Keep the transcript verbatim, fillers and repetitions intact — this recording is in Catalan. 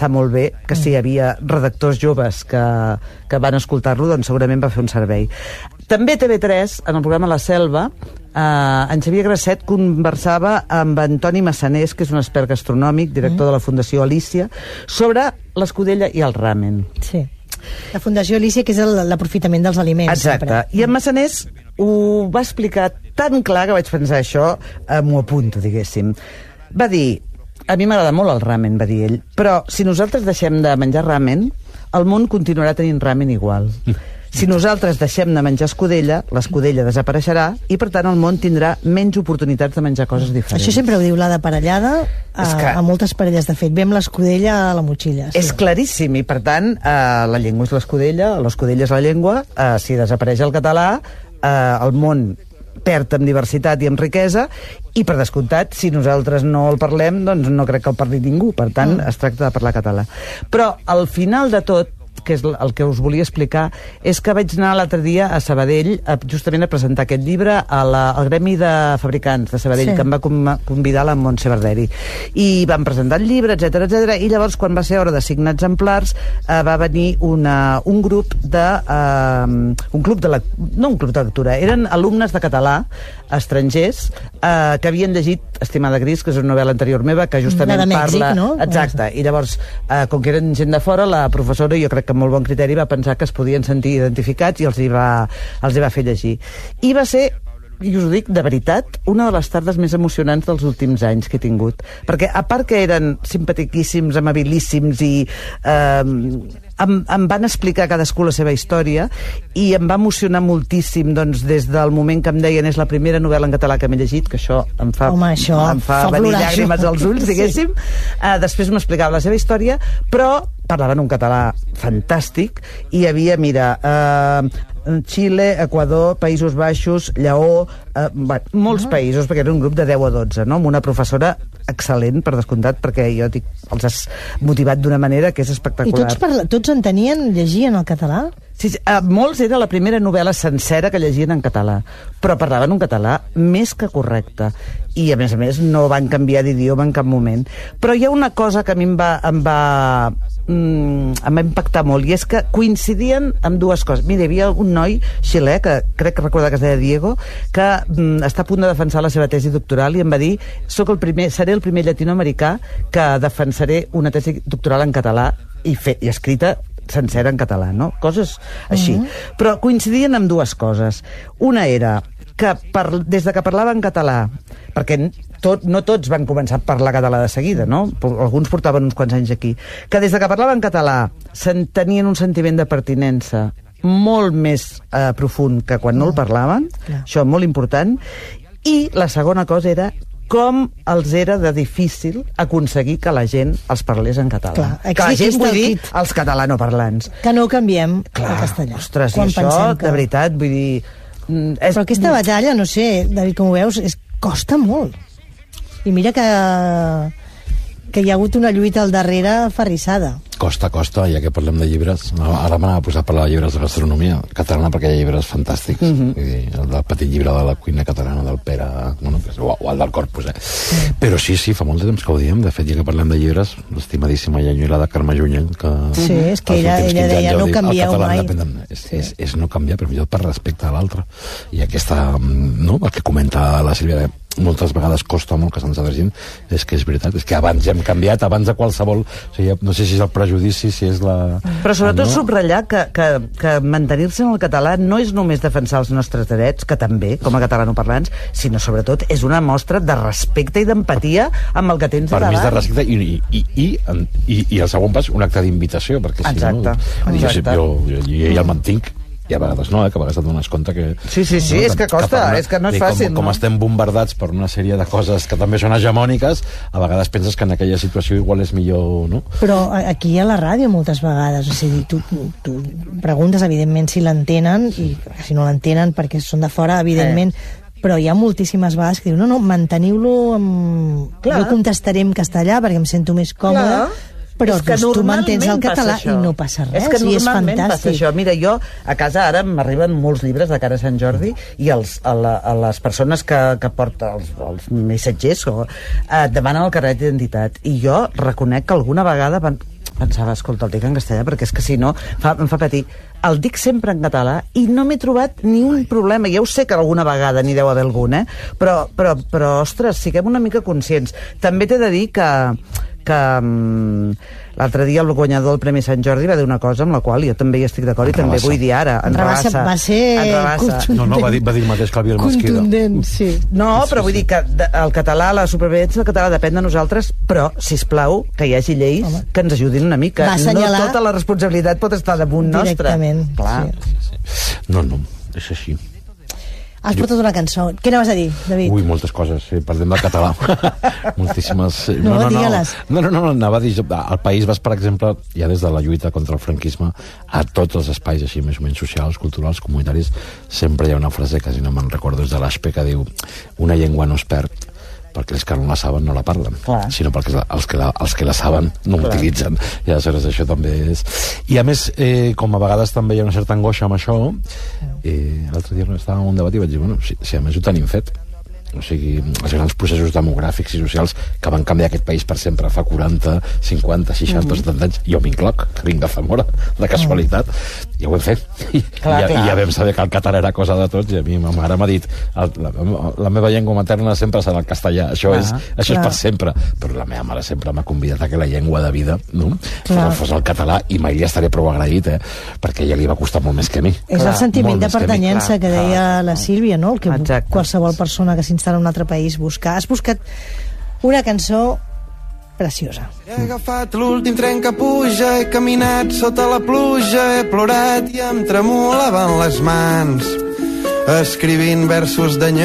està molt bé, que si hi havia redactors joves que, que van escoltar-lo, doncs segurament va fer un servei. També T V tres, en el programa La Selva, eh, en Xavier Grasset conversava amb Antoni Massanés, que és un expert gastronòmic, director de la Fundació Alícia, sobre l'escudella i el ramen. Sí. La Fundació Alícia, que és l'aprofitament dels aliments. Exacte. Sempre. I en Massanés ho va explicar tan clar que vaig pensar això, eh, m'ho apunto, diguéssim. Va dir, a mi m'agrada molt el ramen, va dir ell, però si nosaltres deixem de menjar ramen, el món continuarà tenint ramen igual. Si nosaltres deixem de menjar escudella, l'escudella desapareixerà i, per tant, el món tindrà menys oportunitats de menjar coses diferents. Això sempre ho diu la de parellada a, que... a moltes parelles, de fet. Vem l'escudella a la motxilla. Sí. És claríssim, i, per tant, eh, la llengua és l'escudella, l'escudella és la llengua, eh, si desapareix el català, eh, el món perd en diversitat i en riquesa, i, per descomptat, si nosaltres no el parlem, doncs no crec que el parli ningú. Per tant, mm. es tracta de parlar català. Però, al final de tot, que és el que us volia explicar, és que vaig anar l'altre dia a Sabadell a, justament a presentar aquest llibre a la, al Gremi de Fabricants de Sabadell, sí. que em va convidar la Montse Verderi. I vam presentar el llibre, etcètera, etcètera, i llavors, quan va ser hora de signar exemplars, eh, va venir una, un grup de... Eh, un club de la, no un club de lectura, eren alumnes de català, estrangers, eh, que havien llegit Estimada Gris, que és una novel·la anterior meva, que justament de Mèxic, parla... No? Exacte, i llavors, eh, com que eren gent de fora, la professora, jo crec que amb molt bon criteri, va pensar que es podien sentir identificats i els hi va, els hi va fer llegir. I va ser, i us ho dic de veritat, una de les tardes més emocionants dels últims anys que he tingut. Perquè, a part que eren simpatiquíssims, amabilíssims i eh, em, em van explicar cadascú la seva història i em va emocionar moltíssim, doncs, des del moment que em deien és la primera novel·la en català que m'he llegit, que això em fa, Home, això em fa, fa venir llàgrimes als ulls, diguéssim. Sí. Uh, després m'explicava la seva història, però parlaven un català fantàstic i hi havia, mira... Uh, Xile, Equador, Països Baixos, Lleó, eh, bueno, molts ah. països, perquè era un grup de deu a dotze, no? Amb una professora excel·lent, per descomptat, perquè jo dic, els has motivat d'una manera que és espectacular. I tots, parla, tots entenien, llegien el català? Sí, sí, a molts era la primera novel·la sencera que llegien en català, però parlaven un català més que correcte. I, a més a més, no van canviar d'idioma en cap moment. Però hi ha una cosa que a mi em va... Em va Mm, em va impactar molt, i és que coincidien amb dues coses. Mira, hi havia un noi xilè, que crec que recordar que es deia Diego, que mm, està a punt de defensar la seva tesi doctoral i em va dir, soc el primer, seré el primer llatinoamericà que defensaré una tesi doctoral en català i, fe, i escrita sencera en català, no? Coses així. Mm-hmm. Però coincidien amb dues coses. Una era que per, des de que parlava en català, perquè tot, no tots van començar a parlar català de seguida, no? Alguns portaven uns quants anys aquí, que des de que parlava en català tenien un sentiment de pertinença molt més eh, profund que quan no el parlaven, Clar. Això molt important, i la segona cosa era com els era de difícil aconseguir que la gent els parlés en català. Clar, que la gent, vull dir, els catalanoparlants. Que no ho canviem Clar, al castellà. Ostres, i això, que... de veritat, vull dir... És... Però aquesta batalla, no sé, David, com ho veus, és, costa molt. I mira que, que hi ha hagut una lluita al darrere ferrissada. Costa, costa, ja que parlem de llibres. Ara m'anava a posar a parlar de llibres de gastronomia catalana, perquè hi ha llibres fantàstics. Mm -hmm. Vull dir, el del petit llibre de la cuina catalana del Pere, bueno, o, o el del Corpus, eh? Mm. Però sí, sí, fa molt de temps que ho diem. De fet, ja que parlem de llibres, l'estimadíssima Llenyuela de Carme Junyent, que... Sí, és que ella, ella deia, no canvieu mai. És, sí. és, és no canviar, però millor per respecte a l'altre. I aquesta, no, el que comenta la Sílvia, moltes vegades costa molt que se'ns adrecin, és que és veritat, és que abans ja hem canviat, abans de qualsevol, o sigui, no sé si és el prejudici, si és la... Però sobretot no? subratllar que, que, que mantenir-se en el català no és només defensar els nostres drets, que també, com a catalanoparlants, sinó sobretot és una mostra de respecte i d'empatia amb el que tens per davant. Per mi és de respecte i, i, i, i, i, i el segon pas, un acte d'invitació, perquè si exacte, no... exacte. Jo, jo, jo, jo ja el mantinc, i a vegades no, eh, que a vegades et dones compte que... Sí, sí, sí, no, és que costa, que una, és que no és fàcil. Com, no? com estem bombardats per una sèrie de coses que també són hegemòniques, a vegades penses que en aquella situació igual és millor, no? Però aquí a la ràdio moltes vegades, o sigui, tu, tu preguntes, evidentment, si l'entenen, i si no l'entenen perquè són de fora, evidentment... Eh. Però hi ha moltíssimes vegades que diuen no, no, manteniu-lo amb... Clar. Jo contestaré en castellà perquè em sento més còmode. Clar. Però és que doncs, tu mantens el català i no passa res. És que normalment és fantàstic. Passa això. Mira, jo a casa ara m'arriben molts llibres de cara a Sant Jordi i els, a, la, a les persones que, que porten els, els missatgers o, eh, demanen el carnet d'identitat. I jo reconec que alguna vegada van... pensava, escolta, el dic en castellà, perquè és que si no fa, em fa patir. El dic sempre en català i no m'he trobat ni un problema. Ja ho sé que alguna vegada n'hi deu haver algun, eh? Però, però, però, ostres, siguem una mica conscients. També t'he de dir que, que um, l'altre dia el guanyador del Premi Sant Jordi va dir una cosa amb la qual jo també hi estic d'acord i també vull dir ara. En Rabassa. Va ser... No, no, va dir, va dir el mateix que el Biel Mesquida. Contundent, sí. No, però vull dir que el català, la supervivència del català depèn de nosaltres, però, sisplau, que hi hagi lleis Home. que ens ajudin una mica. Assenyalar... No tota la responsabilitat pot estar damunt nostre. Directament, clar. Sí. No, no, és així. Has portat una cançó. Què anaves a dir, David? Ui, moltes coses. Sí, parlem del català. Moltíssimes. No, no, no, digues-les. No, no, no, anava a dir... Al País Basc, per exemple, ja des de la lluita contra el franquisme, a tots els espais així més o menys socials, culturals, comunitaris, sempre hi ha una frase que, si no me'n recordo, és de l'A S P E, que diu: una llengua no es perd perquè els que no la saben no la parlen, Clar. sinó perquè els que la, els que la saben no l'utilitzen. I aleshores això també és... I a més, eh, com a vegades també hi ha una certa angoixa amb això, eh, l'altre dia estàvem en un debat i vaig dir, bueno, si, si a més ho tenim fet, o sigui, els grans processos demogràfics i socials que van canviar aquest país per sempre fa quaranta, cinquanta, seixanta, mm. setanta anys, jo m'incloc, que vinc de Zamora, de casualitat, mm. ja ho hem fet. I, clar, i, clar. I ja vam saber que el català era cosa de tots, i a mi ma mare m'ha dit el, la, la meva llengua materna sempre serà el castellà, això, clar, és, això és per sempre, però la meva mare sempre m'ha convidat a que la llengua de vida, no?, fos el català, i mai li estaré prou agraït, eh? perquè a ella li va costar molt més que a mi. És clar, el sentiment de pertanyença que, que deia clar, la Sílvia, no?, el que Exacte. qualsevol persona que s'instal·la en un altre país buscar. Has buscat una cançó preciosa. He agafat l'últim tren que puja, he caminat sota la pluja, he plorat i em tremolaven les mans, escrivint versos d'anyor